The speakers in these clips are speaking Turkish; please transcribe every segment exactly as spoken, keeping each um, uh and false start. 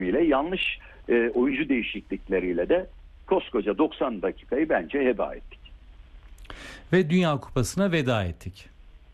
ile yanlış e, oyuncu değişiklikleriyle de koskoca doksan dakikayı bence heba ettik. Ve Dünya Kupası'na veda ettik.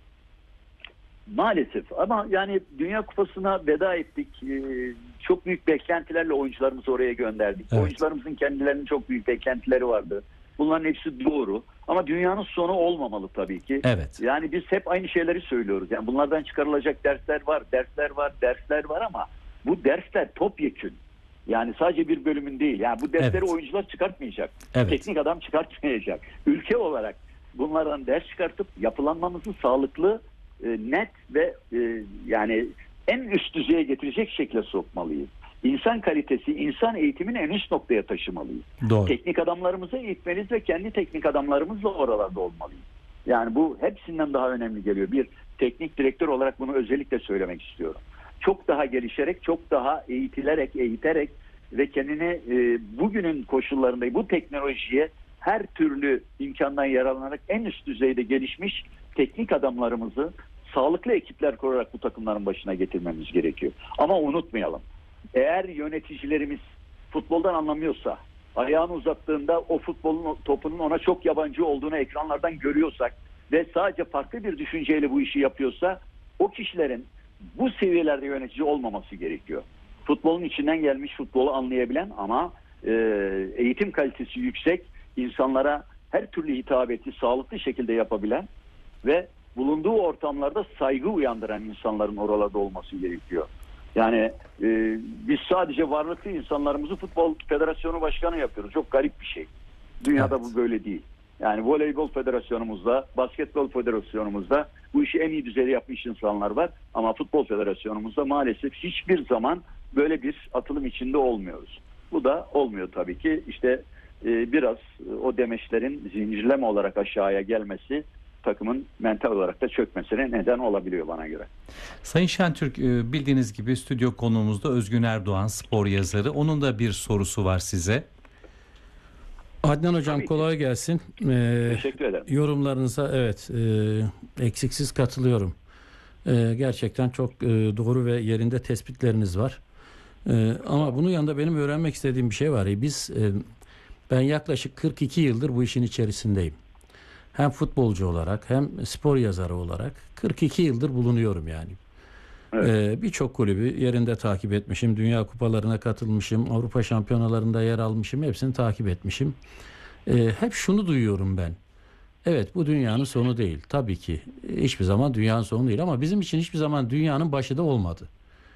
Maalesef ama yani Dünya Kupası'na veda ettik. Ee, çok büyük beklentilerle oyuncularımızı oraya gönderdik. Evet. Oyuncularımızın kendilerinin çok büyük beklentileri vardı. Bunların hepsi doğru. Ama dünyanın sonu olmamalı tabii ki. Evet. Yani biz hep aynı şeyleri söylüyoruz. Yani bunlardan çıkarılacak dersler var, dersler var, dersler var ama bu dersler topyekün. Yani sadece bir bölümün değil. Yani bu dersleri evet. oyuncular çıkartmayacak. Evet. Teknik adam çıkartmayacak. Ülke olarak bunlardan ders çıkartıp yapılanmamızı sağlıklı, net ve e, yani en üst düzeye getirecek şekilde sokmalıyız. İnsan kalitesi, insan eğitimini en üst noktaya taşımalıyız. Doğru. Teknik adamlarımızı eğitmeliyiz ve kendi teknik adamlarımızla oralarda olmalıyız. Yani bu hepsinden daha önemli geliyor. Bir teknik direktör olarak bunu özellikle söylemek istiyorum. Çok daha gelişerek, çok daha eğitilerek, eğiterek ve kendini e, bugünün koşullarında bu teknolojiye her türlü imkandan yararlanarak en üst düzeyde gelişmiş teknik adamlarımızı sağlıklı ekipler kurarak bu takımların başına getirmemiz gerekiyor. Ama unutmayalım. Eğer yöneticilerimiz futboldan anlamıyorsa, ayağını uzattığında o futbolun topunun ona çok yabancı olduğunu ekranlardan görüyorsak ve sadece farklı bir düşünceyle bu işi yapıyorsa o kişilerin bu seviyelerde yönetici olmaması gerekiyor. Futbolun içinden gelmiş, futbolu anlayabilen ama e, eğitim kalitesi yüksek, insanlara her türlü hitabeti sağlıklı şekilde yapabilen ve bulunduğu ortamlarda saygı uyandıran insanların oralarda olması gerekiyor. Yani e, biz sadece varlıklı insanlarımızı Futbol Federasyonu Başkanı yapıyoruz. Çok garip bir şey. Dünyada evet. bu böyle değil. Yani Voleybol Federasyonumuzda, Basketbol Federasyonumuzda bu işi en iyi düzeyde yapmış insanlar var. Ama Futbol Federasyonumuzda maalesef hiçbir zaman böyle bir atılım içinde olmuyoruz. Bu da olmuyor tabii ki. İşte e, biraz o demeçlerin zincirleme olarak aşağıya gelmesi takımın mental olarak da çökmesine neden olabiliyor bana göre. Sayın Şentürk, bildiğiniz gibi stüdyo konuğumuzda Özgün Erdoğan, spor yazarı. Onun da bir sorusu var size. Adnan Hocam kolay gelsin. Ee, Teşekkür ederim. Yorumlarınıza evet e, eksiksiz katılıyorum. E, gerçekten çok e, doğru ve yerinde tespitleriniz var. E, ama bunun yanında benim öğrenmek istediğim bir şey var. E, biz e, ben yaklaşık kırk iki yıldır bu işin içerisindeyim. Hem futbolcu olarak hem spor yazarı olarak kırk iki yıldır bulunuyorum yani. Evet. Ee, Birçok kulübü yerinde takip etmişim. Dünya kupalarına katılmışım. Avrupa şampiyonalarında yer almışım. Hepsini takip etmişim. Ee, hep şunu duyuyorum ben. Evet, bu dünyanın sonu değil. Tabii ki hiçbir zaman dünyanın sonu değil ama bizim için hiçbir zaman dünyanın başı da olmadı.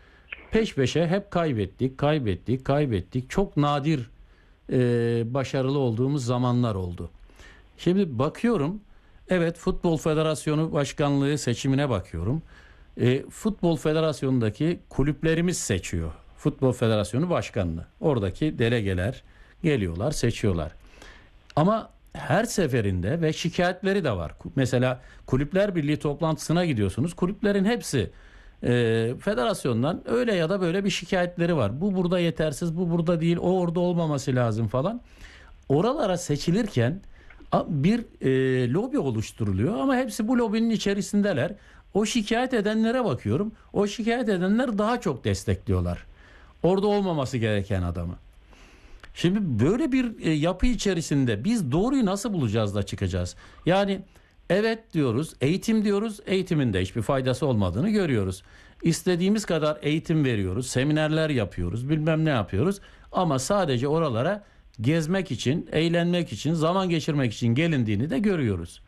Peş peşe hep kaybettik, kaybettik, kaybettik. Çok nadir e, başarılı olduğumuz zamanlar oldu. Şimdi bakıyorum, evet Futbol Federasyonu Başkanlığı seçimine bakıyorum. E, Futbol Federasyonu'ndaki kulüplerimiz seçiyor. Futbol Federasyonu Başkanlığı. Oradaki delegeler geliyorlar, seçiyorlar. Ama her seferinde ve şikayetleri de var. Mesela Kulüpler Birliği toplantısına gidiyorsunuz. Kulüplerin hepsi e, federasyondan öyle ya da böyle bir şikayetleri var. Bu burada yetersiz, bu burada değil, o orada olmaması lazım falan. Oralara seçilirken bir e, lobi oluşturuluyor ama hepsi bu lobinin içerisindeler. O şikayet edenlere bakıyorum. O şikayet edenler daha çok destekliyorlar. Orada olmaması gereken adamı. Şimdi böyle bir e, yapı içerisinde biz doğruyu nasıl bulacağız da çıkacağız? Yani evet diyoruz, eğitim diyoruz, eğitimin de hiçbir faydası olmadığını görüyoruz. İstediğimiz kadar eğitim veriyoruz, seminerler yapıyoruz, bilmem ne yapıyoruz. Ama sadece oralara gezmek için, eğlenmek için, zaman geçirmek için gelindiğini de görüyoruz.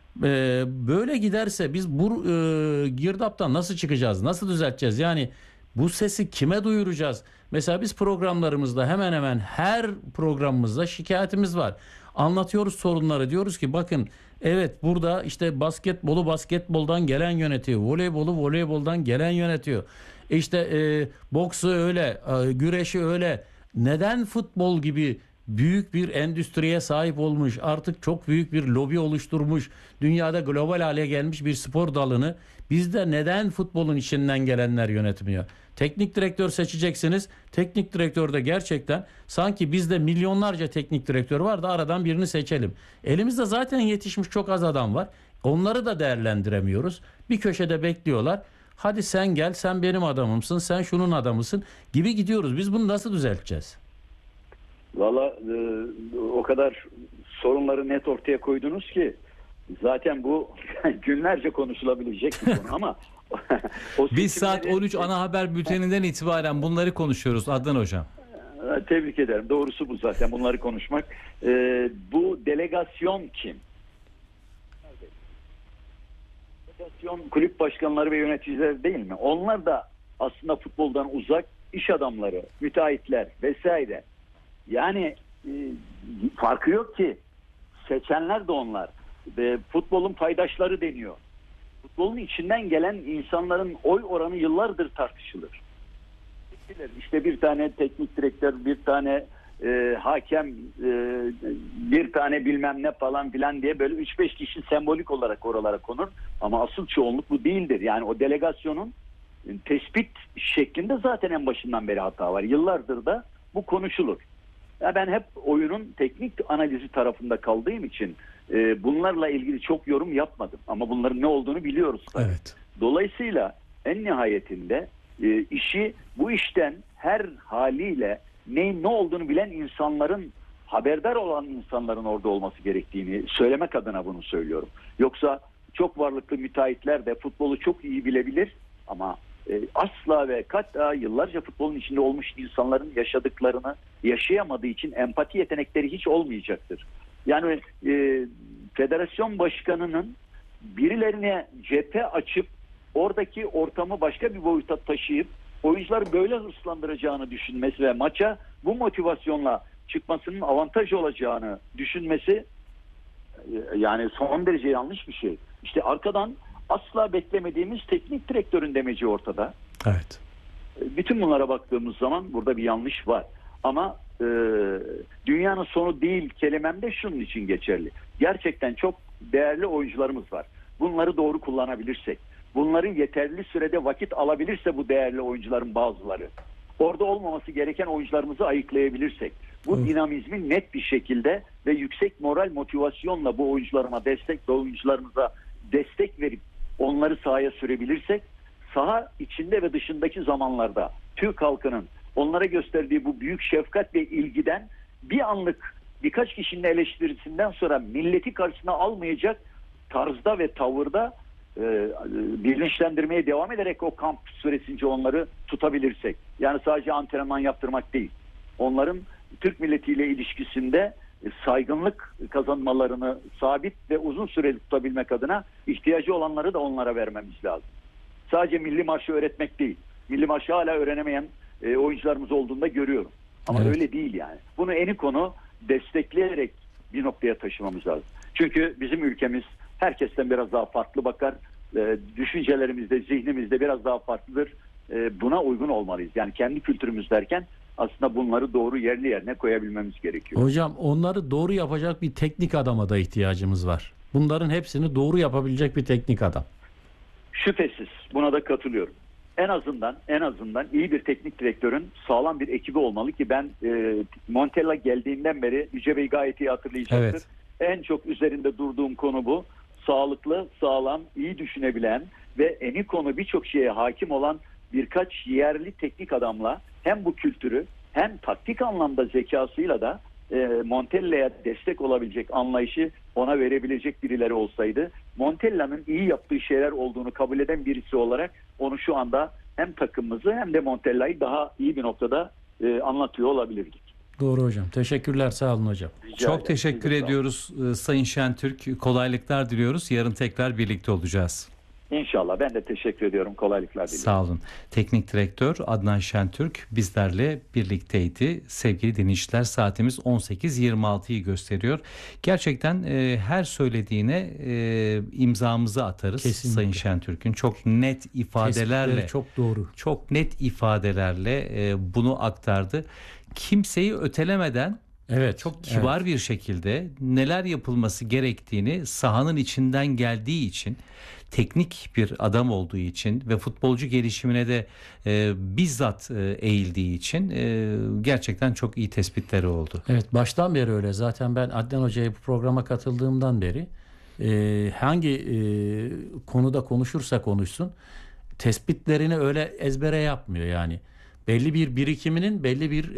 Ee, böyle giderse biz bu e, girdaptan nasıl çıkacağız, nasıl düzelteceğiz? Yani bu sesi kime duyuracağız? Mesela biz programlarımızda hemen hemen her programımızda şikayetimiz var. Anlatıyoruz sorunları, diyoruz ki bakın evet burada işte basketbolu basketboldan gelen yönetiyor, voleybolu voleyboldan gelen yönetiyor. İşte e, boksu öyle, e, güreşi öyle. Neden futbol gibi büyük bir endüstriye sahip olmuş, artık çok büyük bir lobi oluşturmuş, dünyada global hale gelmiş bir spor dalını bizde neden futbolun içinden gelenler yönetmiyor? Teknik direktör seçeceksiniz. Teknik direktör de gerçekten sanki bizde milyonlarca teknik direktör var da aradan birini seçelim. Elimizde zaten yetişmiş çok az adam var. Onları da değerlendiremiyoruz. Bir köşede bekliyorlar. Hadi sen gel, sen benim adamımsın, sen şunun adamısın gibi gidiyoruz. Biz bunu nasıl düzelteceğiz? Valla e, o kadar sorunları net ortaya koydunuz ki zaten bu günlerce konuşulabilecek bir konu ama o Biz saat seçimleri- on üç ana haber bülteninden itibaren bunları konuşuyoruz Adnan Hocam. Tebrik ederim. Doğrusu bu zaten bunları konuşmak. Ee, bu delegasyon kim? Delegasyon kulüp başkanları ve yöneticiler değil mi? Onlar da aslında futboldan uzak iş adamları, müteahhitler vesaire. Yani e, farkı yok ki. Seçenler de onlar. Ve futbolun paydaşları deniyor. Futbolun içinden gelen insanların oy oranı yıllardır tartışılır. İşte bir tane teknik direktör, bir tane e, hakem, e, bir tane bilmem ne falan filan diye böyle üç beş kişi sembolik olarak oralara konur. Ama asıl çoğunluk bu değildir. Yani o delegasyonun tespit şeklinde zaten en başından beri hata var. Yıllardır da bu konuşulur. Ya ben hep oyunun teknik analizi tarafında kaldığım için e, bunlarla ilgili çok yorum yapmadım. Ama bunların ne olduğunu biliyoruz tabii. Evet. Dolayısıyla en nihayetinde e, işi bu işten her haliyle neyin ne olduğunu bilen insanların, haberdar olan insanların orada olması gerektiğini söylemek adına bunu söylüyorum. Yoksa çok varlıklı müteahhitler de futbolu çok iyi bilebilir ama e, asla ve hatta yıllarca futbolun içinde olmuş insanların yaşadıklarını yaşayamadığı için empati yetenekleri hiç olmayacaktır. Yani e, federasyon başkanının birilerine cephe açıp oradaki ortamı başka bir boyuta taşıyıp oyuncuları böyle hırslandıracağını düşünmesi ve maça bu motivasyonla çıkmasının avantaj olacağını düşünmesi yani son derece yanlış bir şey. İşte arkadan asla beklemediğimiz teknik direktörün demeci ortada. Evet. Bütün bunlara baktığımız zaman burada bir yanlış var. Ama e, dünyanın sonu değil kelimem de şunun için geçerli. Gerçekten çok değerli oyuncularımız var. Bunları doğru kullanabilirsek, bunları yeterli sürede vakit alabilirse bu değerli oyuncuların bazıları, orada olmaması gereken oyuncularımızı ayıklayabilirsek, bu Hı. dinamizmi net bir şekilde ve yüksek moral motivasyonla bu oyuncularıma destek ve oyuncularımıza destek verip onları sahaya sürebilirsek, saha içinde ve dışındaki zamanlarda Türk halkının onlara gösterdiği bu büyük şefkat ve ilgiden bir anlık birkaç kişinin eleştirisinden sonra milleti karşısına almayacak tarzda ve tavırda e, bilinçlendirmeye devam ederek o kamp süresince onları tutabilirsek, yani sadece antrenman yaptırmak değil, onların Türk milletiyle ilişkisinde saygınlık kazanmalarını sabit ve uzun süreli tutabilmek adına ihtiyacı olanları da onlara vermemiz lazım. Sadece milli marşı öğretmek değil. Milli marşı hala öğrenemeyen e, oyuncularımız olduğunu da görüyorum. Ama Evet. öyle değil yani. Bunu eni konu destekleyerek bir noktaya taşımamız lazım. Çünkü bizim ülkemiz herkesten biraz daha farklı bakar. E, düşüncelerimizde, zihnimizde biraz daha farklıdır. E, buna uygun olmalıyız. Yani kendi kültürümüz derken aslında bunları doğru yerli yerine koyabilmemiz gerekiyor. Hocam onları doğru yapacak bir teknik adama da ihtiyacımız var. Bunların hepsini doğru yapabilecek bir teknik adam. Şüphesiz buna da katılıyorum. En azından en azından iyi bir teknik direktörün sağlam bir ekibi olmalı ki ben e, Montella geldiğinden beri Yüce Bey gayet iyi hatırlayacaktır. Evet. En çok üzerinde durduğum konu bu. Sağlıklı, sağlam, iyi düşünebilen ve eni konu birçok şeye hakim olan birkaç yerli teknik adamla hem bu kültürü hem taktik anlamda zekasıyla da e, Montella'ya destek olabilecek anlayışı ona verebilecek birileri olsaydı, Montella'nın iyi yaptığı şeyler olduğunu kabul eden birisi olarak onu şu anda hem takımımızı hem de Montella'yı daha iyi bir noktada e, anlatıyor olabilirdik. Doğru hocam. Teşekkürler. Sağ olun hocam. Rica Çok ederim. teşekkür Size sağ olun. ediyoruz e, Sayın Şentürk. Kolaylıklar diliyoruz. Yarın tekrar birlikte olacağız. İnşallah. Ben de teşekkür ediyorum. Kolaylıklar diliyorum. Sağ olun. Teknik direktör Adnan Şentürk bizlerle birlikteydi. Sevgili dinleyiciler, saatimiz on sekiz yirmi altıyı gösteriyor. Gerçekten e, her söylediğine e, imzamızı atarız. Kesinlikle. Sayın Şentürk'ün çok net ifadelerle, Tespitleri çok doğru. çok net ifadelerle e, bunu aktardı. Kimseyi ötelemeden Evet. çok kibar evet. bir şekilde neler yapılması gerektiğini sahanın içinden geldiği için, teknik bir adam olduğu için ve futbolcu gelişimine de e, bizzat e, eğildiği için e, gerçekten çok iyi tespitleri oldu. Evet, baştan beri öyle. Zaten ben Adnan Hoca'ya bu programa katıldığımdan beri e, hangi e, konuda konuşursa konuşsun tespitlerini öyle ezbere yapmıyor yani. Belli bir birikiminin belli bir